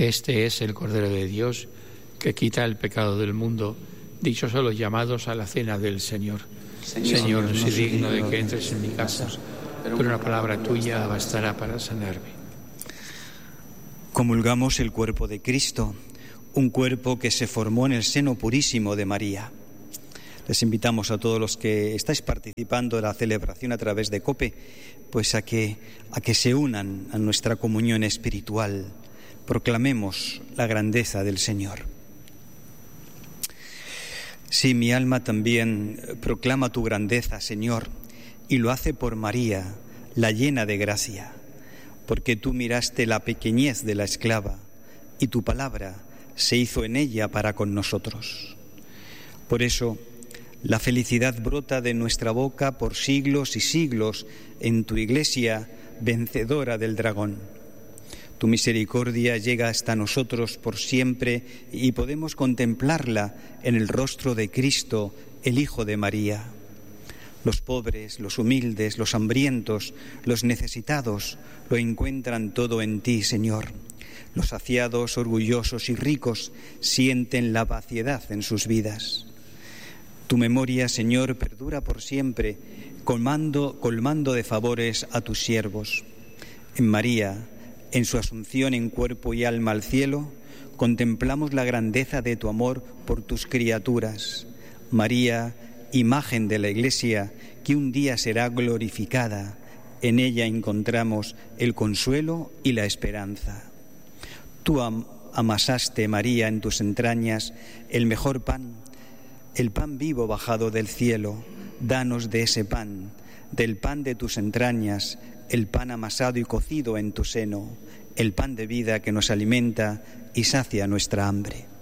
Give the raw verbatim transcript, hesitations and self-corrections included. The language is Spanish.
Este es el Cordero de Dios que quita el pecado del mundo. Dichosos los llamados a la cena del Señor. Señor, Señor no soy digno de que entres en mi casa, pero una palabra tuya bastará para sanarme. Comulgamos el cuerpo de Cristo, un cuerpo que se formó en el seno purísimo de María. Les invitamos a todos los que estáis participando de la celebración a través de COPE, pues a que, a que se unan a nuestra comunión espiritual. Proclamemos la grandeza del Señor. Sí, mi alma también proclama tu grandeza, Señor, y lo hace por María, la llena de gracia, porque tú miraste la pequeñez de la esclava y tu palabra se hizo en ella para con nosotros. Por eso, la felicidad brota de nuestra boca por siglos y siglos en tu Iglesia vencedora del dragón. Tu misericordia llega hasta nosotros por siempre y podemos contemplarla en el rostro de Cristo, el Hijo de María. Los pobres, los humildes, los hambrientos, los necesitados lo encuentran todo en ti, Señor. Los saciados, orgullosos y ricos sienten la vaciedad en sus vidas. Tu memoria, Señor, perdura por siempre, colmando, colmando de favores a tus siervos. En María, en su asunción en cuerpo y alma al cielo, contemplamos la grandeza de tu amor por tus criaturas. María, imagen de la Iglesia, que un día será glorificada. En ella encontramos el consuelo y la esperanza. Tú am- amasaste, María, en tus entrañas el mejor pan, el pan vivo bajado del cielo. Danos de ese pan, del pan de tus entrañas, el pan amasado y cocido en tu seno, el pan de vida que nos alimenta y sacia nuestra hambre.